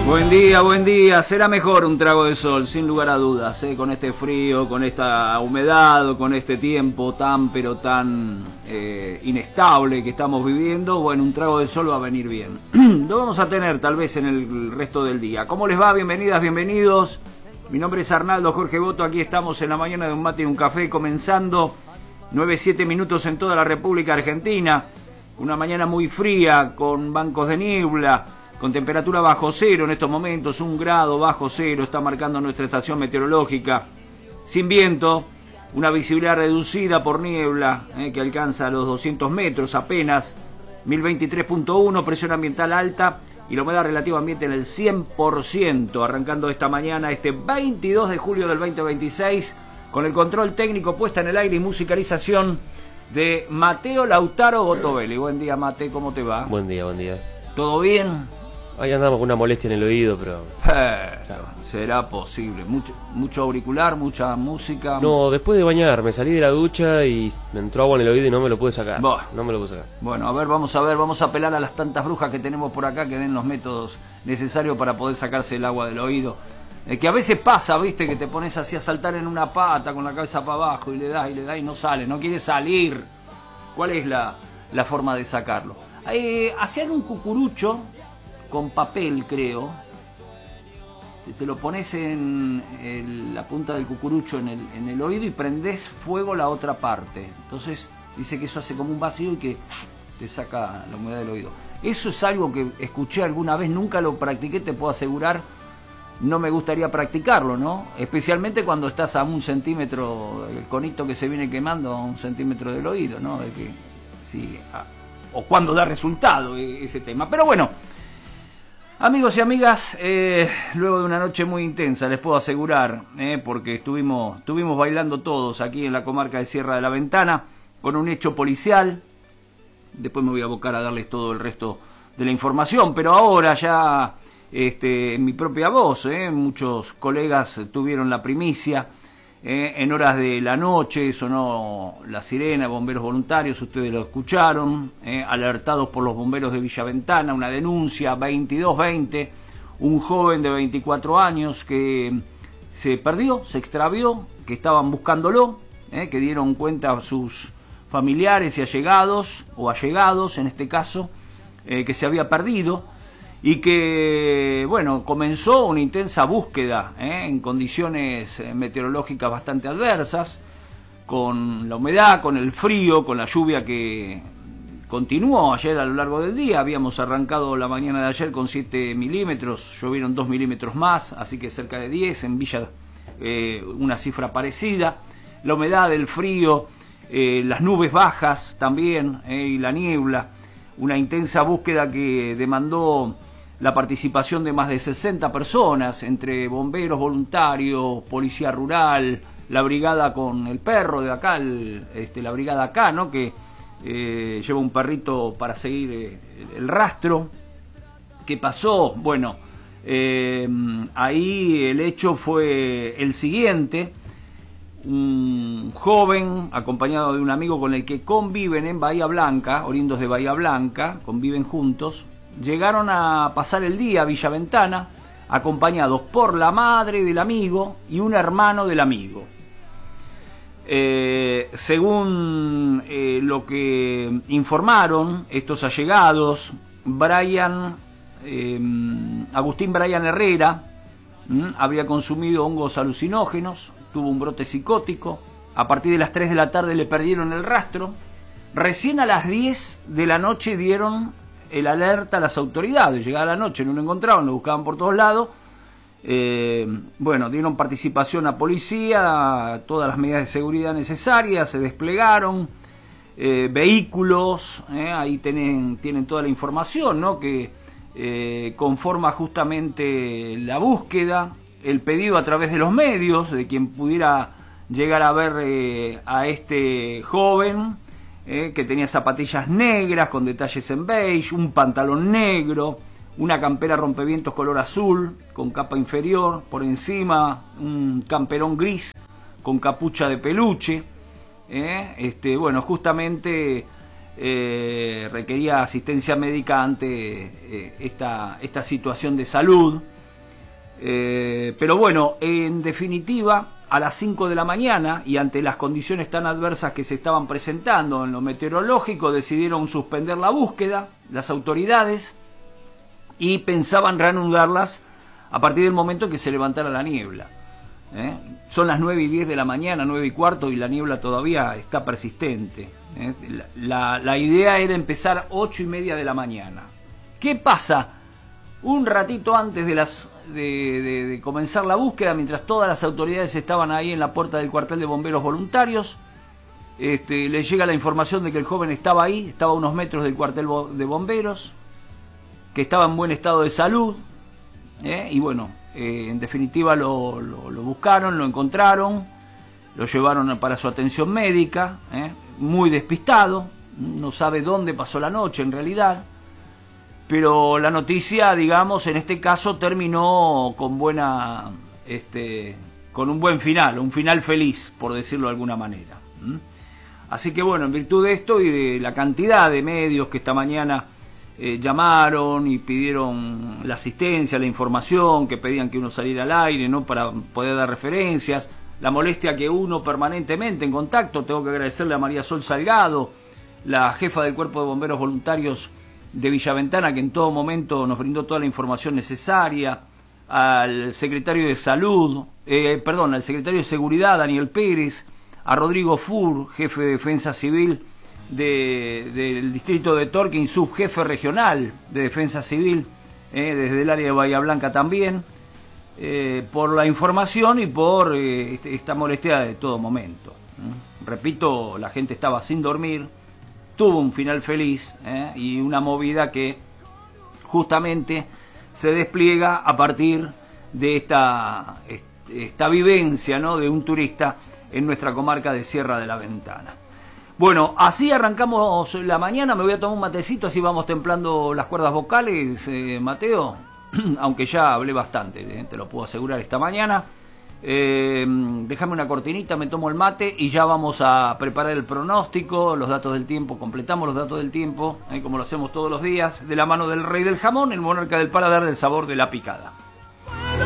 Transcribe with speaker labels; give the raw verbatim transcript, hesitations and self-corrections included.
Speaker 1: Buen día, buen día. Será mejor un trago de sol, sin lugar a dudas, ¿eh? Con este frío, con esta humedad, con este tiempo tan pero tan eh, inestable que estamos viviendo. Bueno, un trago de sol va a venir bien. Lo vamos a tener tal vez en el resto del día. ¿Cómo les va? Bienvenidas, bienvenidos. Mi nombre es Arnaldo Jorge Boto. Aquí estamos en la mañana de un mate y un café, comenzando nueve siete minutos en toda la República Argentina. Una mañana muy fría, con bancos de niebla, con temperatura bajo cero en estos momentos, un grado bajo cero está marcando nuestra estación meteorológica, sin viento, una visibilidad reducida por niebla eh, que alcanza los doscientos metros apenas, mil veintitrés punto uno, presión ambiental alta y la humedad relativa ambiente en el cien por ciento, arrancando esta mañana, este veintidós de julio del veinte veintiséis, con el control técnico, puesta en el aire y musicalización de Mateo Lautaro Botovelli. Buen día, Mate, ¿cómo te va?
Speaker 2: Buen día, buen día.
Speaker 1: ¿Todo bien?
Speaker 2: Ahí andamos con una molestia en el oído, pero...
Speaker 1: Eh, claro. Será posible. Mucho, mucho auricular, mucha música.
Speaker 2: No, después de bañar, me salí de la ducha y me entró agua en el oído y no me lo pude sacar.
Speaker 1: Bah.
Speaker 2: No me lo pude sacar.
Speaker 1: Bueno, a ver, vamos a ver, vamos a apelar a las tantas brujas que tenemos por acá que den los métodos necesarios para poder sacarse el agua del oído. Eh, que a veces pasa, viste, que te pones así a saltar en una pata con la cabeza para abajo y le das y le das y no sale, no quiere salir. ¿Cuál es la, la forma de sacarlo? Eh, hacían un cucurucho con papel, creo. Te lo pones en el, la punta del cucurucho en el, en el oído y prendés fuego la otra parte. Entonces dice que eso hace como un vacío y que te saca la humedad del oído. Eso es algo que escuché alguna vez, nunca lo practiqué, te puedo asegurar. No me gustaría practicarlo, ¿no? Especialmente cuando estás a un centímetro, el conito que se viene quemando a un centímetro del oído, ¿no? De que, sí, a, o cuando da resultado ese tema. Pero bueno, amigos y amigas, eh, luego de una noche muy intensa, les puedo asegurar, eh, porque estuvimos, estuvimos bailando todos aquí en la comarca de Sierra de la Ventana, con un hecho policial. Después me voy a abocar a darles todo el resto de la información, pero ahora ya... Este, en mi propia voz, eh, muchos colegas tuvieron la primicia, eh, en horas de la noche sonó la sirena, bomberos voluntarios, ustedes lo escucharon, eh, alertados por los bomberos de Villa Ventana, una denuncia veintidós veinte, un joven de veinticuatro años que se perdió, se extravió, que estaban buscándolo, eh, que dieron cuenta a sus familiares y allegados, o allegados en este caso, eh, que se había perdido. Y que, bueno, comenzó una intensa búsqueda ¿eh? en condiciones meteorológicas bastante adversas, con la humedad, con el frío, con la lluvia que continuó ayer a lo largo del día. Habíamos arrancado la mañana de ayer con siete milímetros, llovieron dos milímetros más, así que cerca de diez, en Villa eh, una cifra parecida. La humedad, el frío, eh, las nubes bajas también eh, y la niebla, una intensa búsqueda que demandó la participación de más de sesenta personas, entre bomberos voluntarios, policía rural, la brigada con el perro de acá, el, este, la brigada acá, ¿no? que eh, lleva un perrito para seguir eh, el rastro. ¿Qué pasó? Bueno, eh, ahí el hecho fue el siguiente. Un joven acompañado de un amigo con el que conviven en Bahía Blanca, oriundos de Bahía Blanca, conviven juntos, llegaron a pasar el día a Villa Ventana, acompañados por la madre del amigo y un hermano del amigo. Eh, según eh, lo que informaron estos allegados, Brian, eh, Agustín Brian Herrera, ¿m? habría consumido hongos alucinógenos, tuvo un brote psicótico, a partir de las tres de la tarde le perdieron el rastro, recién a las diez de la noche dieron el alerta a las autoridades, llegada la noche no lo encontraban, lo buscaban por todos lados, eh, bueno, dieron participación a policía, todas las medidas de seguridad necesarias, se desplegaron, eh, vehículos, eh, ahí tienen, tienen toda la información, ¿no? que eh, conforma justamente la búsqueda, el pedido a través de los medios, de quien pudiera llegar a ver eh, a este joven, eh, que tenía zapatillas negras con detalles en beige, un pantalón negro, una campera rompevientos color azul, con capa inferior, por encima un camperón gris con capucha de peluche, eh, este, bueno, justamente eh, requería asistencia médica ante eh, esta, esta situación de salud. Eh, pero bueno, en definitiva, a las cinco de la mañana y ante las condiciones tan adversas que se estaban presentando en lo meteorológico, decidieron suspender la búsqueda, las autoridades, y pensaban reanudarlas a partir del momento en que se levantara la niebla. ¿eh? Son las nueve y diez de la mañana, nueve y cuarto, y la niebla todavía está persistente. ¿eh? La, la, la idea era empezar ocho y media de la mañana. ¿Qué pasa? Un ratito antes de, las, de, de, de comenzar la búsqueda, mientras todas las autoridades estaban ahí en la puerta del cuartel de bomberos voluntarios, este, les llega la información de que el joven estaba ahí, estaba a unos metros del cuartel de bomberos, que estaba en buen estado de salud, ¿eh? y bueno, eh, en definitiva lo, lo, lo buscaron, lo encontraron, lo llevaron para su atención médica, ¿eh? muy despistado, no sabe dónde pasó la noche en realidad. Pero la noticia, digamos, en este caso terminó con buena, este, con un buen final, un final feliz, por decirlo de alguna manera. ¿Mm? Así que bueno, en virtud de esto y de la cantidad de medios que esta mañana eh, llamaron y pidieron la asistencia, la información, que pedían que uno saliera al aire, ¿no? Para poder dar referencias, la molestia que uno permanentemente en contacto, tengo que agradecerle a María Sol Salgado, la jefa del Cuerpo de Bomberos Voluntarios de Villaventana, que en todo momento nos brindó toda la información necesaria, al secretario de Salud, eh, perdón, al secretario de Seguridad, Daniel Pérez, a Rodrigo Fur, jefe de Defensa Civil de, del distrito de Torquín, subjefe regional de Defensa Civil, eh, desde el área de Bahía Blanca también, eh, por la información y por eh, esta molestia de todo momento. ¿eh? Repito, la gente estaba sin dormir, tuvo un final feliz ¿eh? y una movida que justamente se despliega a partir de esta, esta vivencia, ¿no? de un turista en nuestra comarca de Sierra de la Ventana. Bueno, así arrancamos la mañana. Me voy a tomar un matecito, así vamos templando las cuerdas vocales, eh, Mateo, aunque ya hablé bastante, eh, te lo puedo asegurar esta mañana. Eh, déjame una cortinita, me tomo el mate y ya vamos a preparar el pronóstico, los datos del tiempo, completamos los datos del tiempo, eh, como lo hacemos todos los días, de la mano del rey del jamón, el monarca del paladar, del sabor de la picada.